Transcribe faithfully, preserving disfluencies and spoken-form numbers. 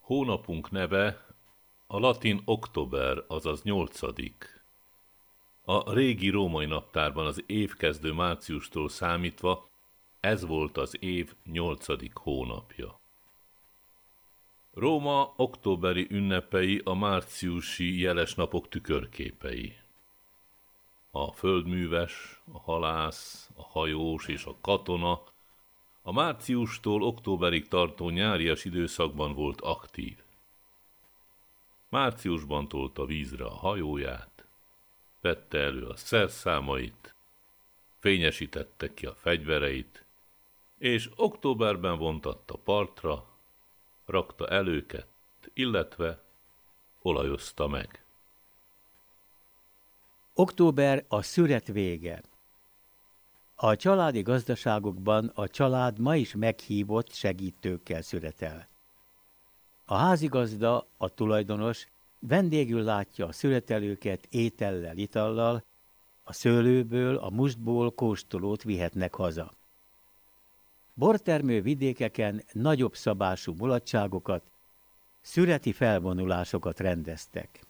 Hónapunk neve a latin október, azaz nyolcadik. A régi római naptárban az évkezdő márciustól számítva ez volt az év nyolcadik hónapja. Róma októberi ünnepei a márciusi jeles napok tükörképei. A földműves, a halász, a hajós és a katona a márciustól októberig tartó nyárias időszakban volt aktív. Márciusban tolta vízre a hajóját, vette elő a szerszámait, fényesítette ki a fegyvereit, és októberben vontatta partra, rakta előket, illetve olajozta meg. Október a szüret vége. A családi gazdaságokban a család ma is meghívott segítőkkel szüretel. A házigazda, a tulajdonos vendégül látja a szüretelőket étellel, itallal, a szőlőből, a mustból kóstolót vihetnek haza. Bortermő vidékeken nagyobb szabású mulatságokat, szüreti felvonulásokat rendeztek.